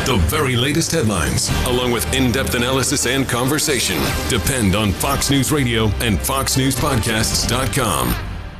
The very latest headlines, along with in-depth analysis and conversation, depend on Fox News Radio and FoxNewsPodcasts.com.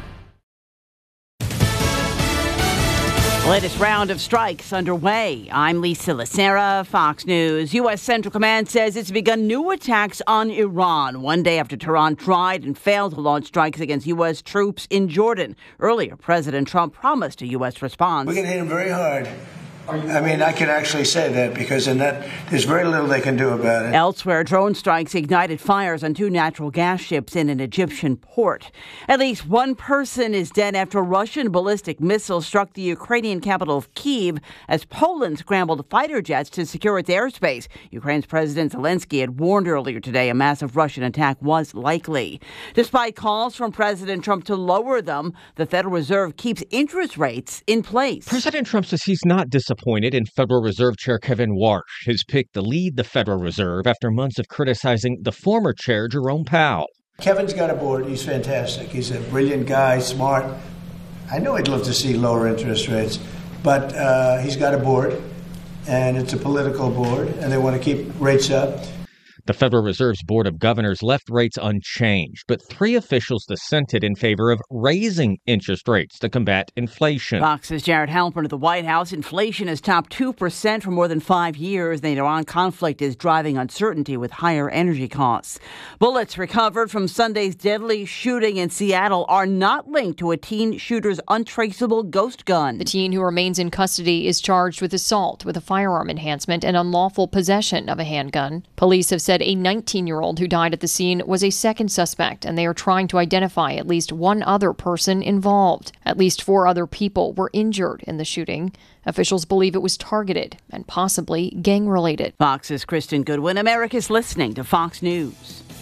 Latest round of strikes underway. I'm Lisa Lacera, Fox News. U.S. Central Command says it's begun new attacks on Iran, one day after Tehran tried and failed to launch strikes against U.S. troops in Jordan. Earlier, President Trump promised a U.S. response. We're going to hit them very hard. I mean, I can actually say that because in that, there's very little they can do about it. Elsewhere, drone strikes ignited fires on 2 natural gas ships in an Egyptian port. At least one person is dead after a Russian ballistic missile struck the Ukrainian capital of Kyiv as Poland scrambled fighter jets to secure its airspace. Ukraine's President Zelensky had warned earlier today a massive Russian attack was likely. Despite calls from President Trump to lower them, the Federal Reserve keeps interest rates in place. President Trump says he's not disappointed in Federal Reserve Chair Kevin Warsh, his pick to lead the Federal Reserve after months of criticizing the former chair, Jerome Powell. Kevin's got a board. He's fantastic. He's a brilliant guy, smart. I know he'd love to see lower interest rates, but he's got a board, and it's a political board, and they want to keep rates up. The Federal Reserve's Board of Governors left rates unchanged, but 3 officials dissented in favor of raising interest rates to combat inflation. Fox's Jared Halpern of the White House. Inflation has topped 2% for more than 5 years. The Iran conflict is driving uncertainty with higher energy costs. Bullets recovered from Sunday's deadly shooting in Seattle are not linked to a teen shooter's untraceable ghost gun. The teen who remains in custody is charged with assault with a firearm enhancement and unlawful possession of a handgun. Police have said a 19-year-old who died at the scene was a second suspect, and they are trying to identify at least one other person involved. At least 4 other people were injured in the shooting. Officials believe it was targeted and possibly gang-related. Fox's Kristen Goodwin. America's listening to Fox News.